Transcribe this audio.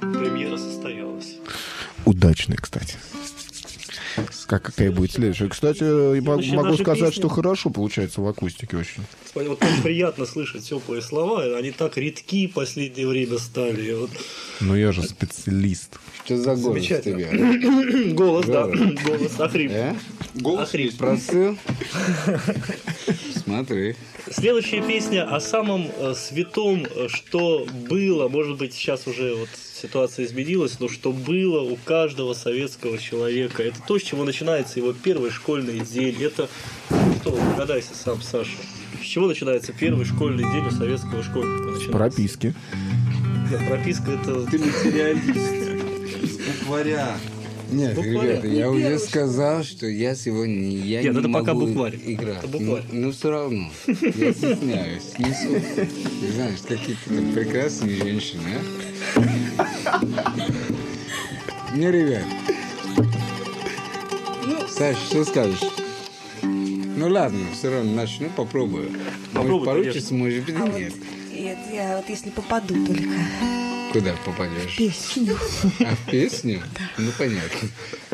Премьера состоялась. Удачная, кстати. Какая будет следующая? Кстати, могу сказать, что хорошо получается в акустике очень. Вот так приятно слышать теплые слова, они так редки в последнее время стали. Вот. Но я же специалист. Что за голос Замечательно. тебе? Голос, да. Голос, охрип. Голос Охрип. просил? Смотри. Следующая песня о самом святом, что было, может быть, сейчас уже вот ситуация изменилась, но что было у каждого советского человека. Это то, с чего начинается его первый школьный день. Это, кто, догадайся сам, Саша. С чего начинается первый школьный день у советского школьника? С прописки. Нет, прописка это... Ты материалист. С букваря. Нет, Букваря. ребята, я уже сказал, что я сегодня не Нет, это могу пока букварь. играть. Это букварь. Ну, все равно. Я стесняюсь. Несу. Ты знаешь, какие-то там прекрасные женщины, а? Не, ребят. Саш, что скажешь? Ну ладно, все равно начну, попробую. Попробуй, Может, получится, может быть, и нет. Нет, я вот если попаду только Куда попадешь? в песню. А в песню? Ну, понятно.